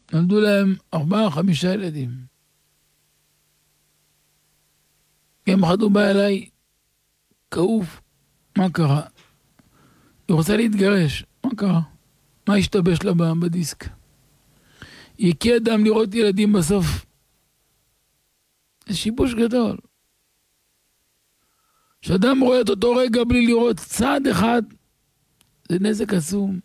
נולדו להם 4-5 ילדים. יום אחד הוא בא אליי, כאוב, מה קרה? היא רוצה להתגרש, מה קרה? מה השתבש לה בדיסק? היא הקיעה דם לראות ילדים בסוף. זה שיבוש גדול. כשאדם רואה את אותו רגע בלי לראות צעד אחד, זה נזק עצום.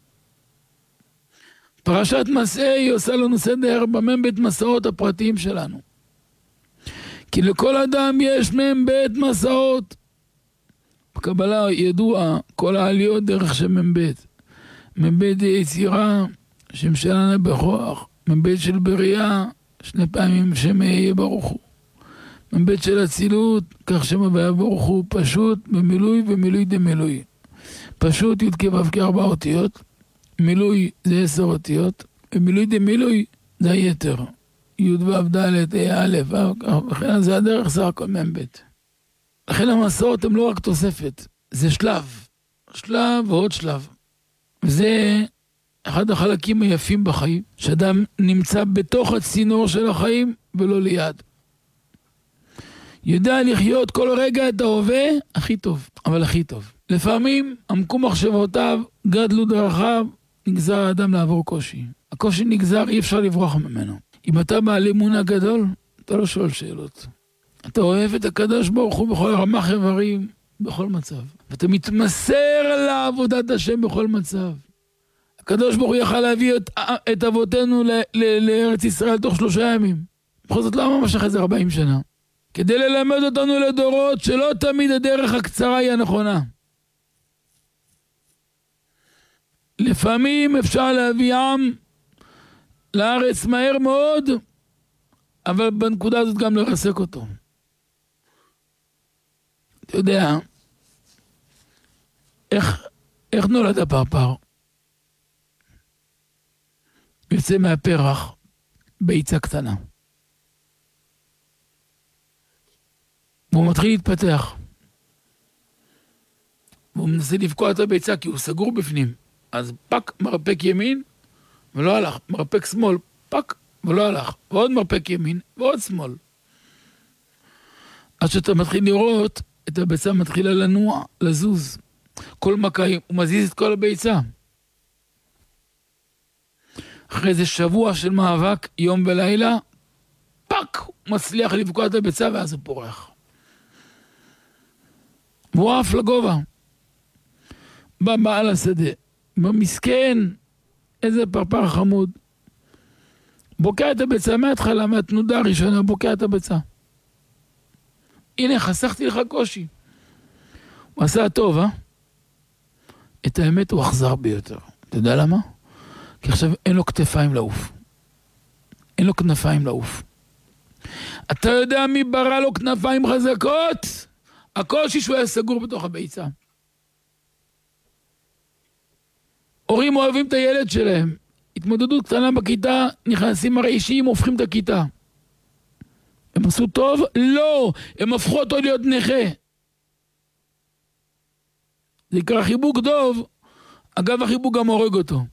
פרשת מסעי עושה לנו סדר במ"ב מסעות הפרטיים שלנו. כי לכל אדם יש מ"ב מסעות. בקבלה ידוע כל העליות דרך שמ"ב. מ"ב זה יצירה שמשלנה בכוח. מ"ב של בריאה, 2 פעמים שם יהיה ברוך הוא. מ"ב של אצילות, כך שם הוויה ברוך הוא, פשוט במילוי ומילוי דמילוי. פשוט י' כ' ו' כ4 אותיות, מילוי זה 10 אותיות, ומילוי דמילוי זה היתר. י' ו' ד' א' ו', וכן זה הדרך סך הכל מ"ב. לכן המסעות הם לא רק תוספת, זה שלב. שלב ועוד שלב. וזה אחד החלקים היפים בחיים, שאדם נמצא בתוך הצינור של החיים ולא ליד. יודע לחיות כל רגע את ההווה הכי טוב, אבל הכי טוב. לפעמים עמקו מחשבותיו, גדלו דרכיו, נגזר האדם לעבור קושי. הקושי נגזר, אי אפשר לברוח ממנו. אם אתה בעל אמונה גדול, אתה לא שואל שאלות. אתה אוהב את הקדוש ברוך הוא בכל רמ"ח איברים, בכל מצב. ואתה מתמסר לעבודת השם בכל מצב. הקדוש ברוך הוא יכל להביא את אבותינו לארץ ישראל תוך 3 ימים. בכל זאת לא ממש אחרי זה 40 שנה. כדי ללמד אותנו לדורות שלא תמיד הדרך הקצרה היא הנכונה. לפעמים אפשר להביא עם לארץ מהר מאוד, אבל בנקודה הזאת גם לרסק אותו. אתה יודע, איך נולד הפרפר? יוצא מהפרח ביצה קטנה. והוא מתחיל להתפתח. והוא מנסה לבקוע את הביצה כי הוא סגור בפנים. אז פק מרפק ימין ולא הלך. מרפק שמאל, פק ולא הלך. ועוד מרפק ימין ועוד שמאל. עד שאתה מתחיל לראות את הביצה מתחילה לנוע, לזוז. כל מכה הוא מזיז את כל הביצה. אחרי איזה שבוע של מאבק, יום ולילה, פק, הוא מצליח לבקוע את הביצה ואז הוא פורח. והוא עף לגובה. בא בעל השדה, במסכן, איזה פרפר חמוד. בוקע את הביצה מההתחלה, מהתנודה הראשונה, בוקע את הביצה. הנה, חסכתי לך קושי. הוא עשה טוב, את האמת הוא אכזר ביותר. אתה יודע למה? כי עכשיו אין לו כתפיים לעוף. אין לו כנפיים לעוף. אתה יודע מי ברא לו כנפיים חזקות? הקושי שהוא היה סגור בתוך הביצה. הורים אוהבים את הילד שלהם. התמודדות קטנה בכיתה, נכנסים הרעישים, הופכים את הכיתה. הם עשו טוב? לא! הם הפכו אותו להיות נכה. זה יקרא חיבוק דוב, אגב החיבוק גם הורג אותו.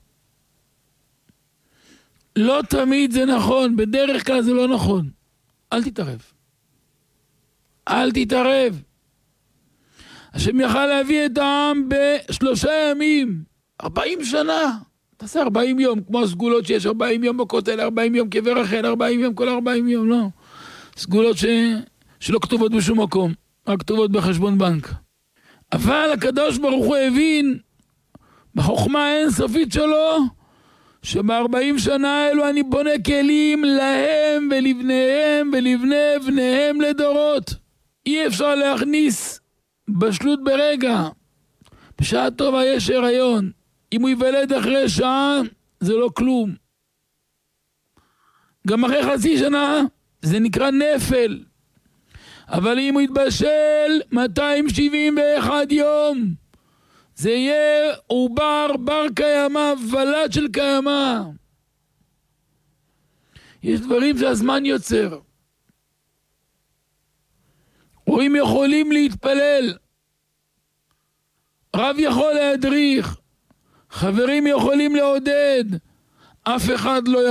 לא תמיד זה נכון, בדרך כלל זה לא נכון. אל תתערב. אל תתערב. השם יכל להביא את העם ב3 ימים, 40 שנה. תעשה 40 יום, כמו הסגולות שיש 40 יום בכותל, 40 יום קבר רחל, 40 יום, כל 40 יום, לא. סגולות שלא כתובות בשום מקום, רק כתובות בחשבון בנק. אבל הקדוש ברוך הוא הבין, בחוכמה האינסופית שלו, שב40 שנה האלו אני בונה כלים להם ולבניהם ולבני בניהם לדורות. אי אפשר להכניס בשלות ברגע. בשעה טובה יש הריון. אם הוא יוולד אחרי שעה, זה לא כלום. גם אחרי חצי שנה, זה נקרא נפל. אבל אם הוא יתבשל 271 יום, זה יהיה עובר בר קיימא, ולד של קיימא. יש דברים שהזמן יוצר. הורים יכולים להתפלל, רב יכול להדריך, חברים יכולים לעודד, אף אחד לא